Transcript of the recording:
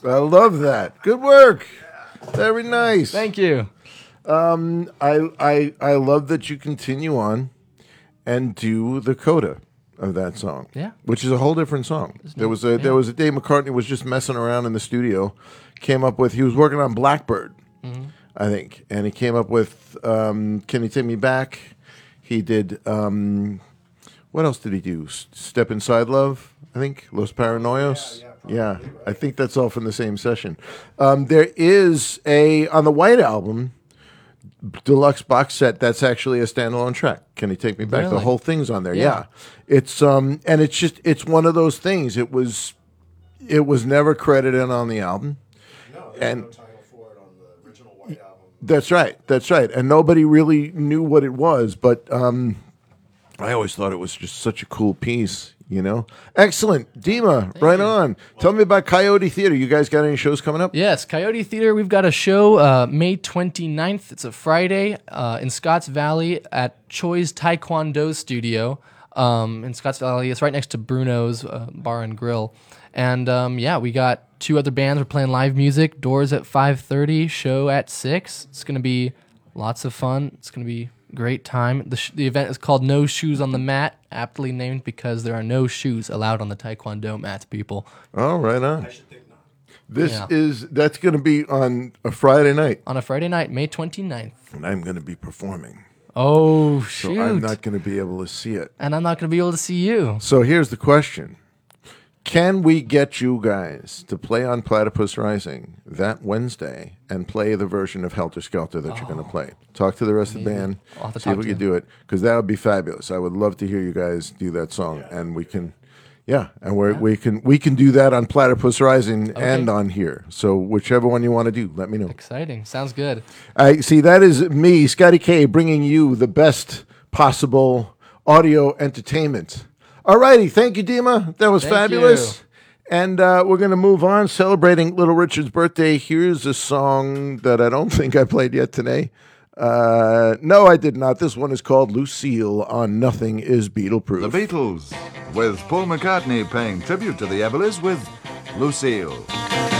I love that. Good work. Very nice. Thank you. I love that you continue on and do the coda of that song. Yeah. Which is a whole different song. There was a day McCartney was just messing around in the studio, he was working on Blackbird, I think, and he came up with Can You Take Me Back? He did what else did he do? Step Inside Love, I think. Los Paranoios. Yeah, I think that's all from the same session. There is on the White Album deluxe box set that's actually a standalone track. Can You Take Me Back? Really? The whole thing's on there. Yeah. It's and it's one of those things. It was never credited on the album. No, there's And no title for it on the original White Album. That's right. And nobody really knew what it was, but I always thought it was just such a cool piece, you know? Excellent. Dima, right on. Tell me about Coyote Theater. You guys got any shows coming up? Yes, Coyote Theater, we've got a show May 29th. It's a Friday in Scotts Valley at Choi's Taekwondo Studio in Scotts Valley. It's right next to Bruno's Bar and Grill. And we got 2 other bands. We're playing live music. Doors at 5:30, show at 6. It's going to be lots of fun. It's going to be a great time. The event is called No Shoes on the Mat, aptly named because there are no shoes allowed on the Taekwondo mats, people. Oh, right on. I should think not. That's going to be on a Friday night. On a Friday night, May 29th. And I'm going to be performing. Oh, So shoot. I'm not going to be able to see it. And I'm not going to be able to see you. So here's the question. Can we get you guys to play on Platypus Rising that Wednesday and play the version of Helter Skelter that you're going to play? Talk to the rest of the band, I'll have to see if talk we to can them. do it, because that would be fabulous. I would love to hear you guys do that song, and we can, we can do that on Platypus Rising and on here. So whichever one you want to do, let me know. Exciting. Sounds good. I see. That is me, Scotty K, bringing you the best possible audio entertainment. All righty. Thank you, Dima. That was Thank fabulous. you. And we're going to move on, celebrating Little Richard's birthday. Here's a song that I don't think I played yet today. No, I did not. This one is called Lucille on Nothing is Beatle-Proof. The Beatles, with Paul McCartney paying tribute to the Everlys with Lucille.